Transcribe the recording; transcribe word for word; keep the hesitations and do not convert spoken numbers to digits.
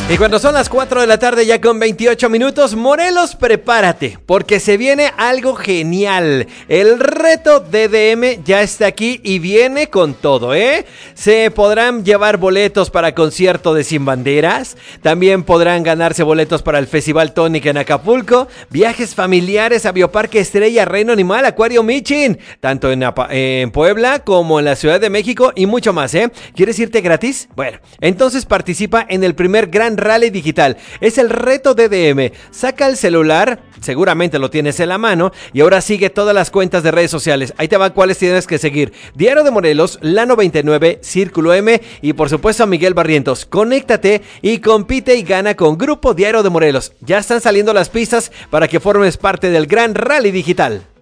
Y cuando son las cuatro de la tarde ya con veintiocho minutos, Morelos, prepárate, porque se viene algo genial. El reto D D M ya está aquí y viene con todo, ¿eh? Se podrán llevar boletos para concierto de Sin Banderas, también podrán ganarse boletos para el Festival Tónica en Acapulco, viajes familiares a Bioparque Estrella, Reino Animal, Acuario Michin, tanto en, Apa- en Puebla como en la Ciudad de México y mucho más, ¿eh? ¿Quieres irte gratis? Bueno, entonces participa en el primer gran Rally Digital. Es el reto D D M. Saca el celular, seguramente lo tienes en la mano, y ahora sigue todas las cuentas de redes sociales. Ahí te van cuáles tienes que seguir: Diario de Morelos, La noventa y nueve, Círculo M y por supuesto a Miguel Barrientos. Conéctate y compite y gana con Grupo Diario de Morelos. Ya están saliendo las pistas para que formes parte del gran Rally Digital.